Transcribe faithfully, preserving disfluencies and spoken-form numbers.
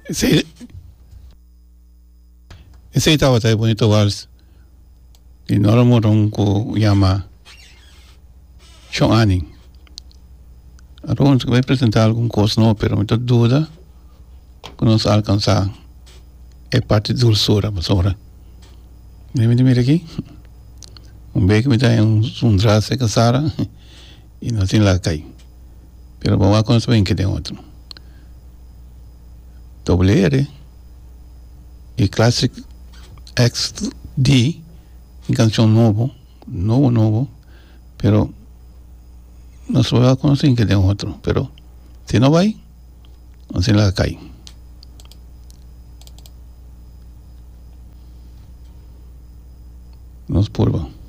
Ese, ese estaba tan bonito vals. Y no lo morón ko llama Sean Anning. Ahora voy a presentar algún cosa, no, pero me duda que nos alcanza es parte de dulzura, pues ahora. Mira, mira aquí. Un beco me da un, un trace que Sara y no tiene la calle. Pero vamos a conocer bien que tengo otro. Doble R y Classic X D, y canción nuevo, nuevo, nuevo, pero no se va a conocer que tengo otro. Pero si no va ahí, no tiene la calle. Nos purva.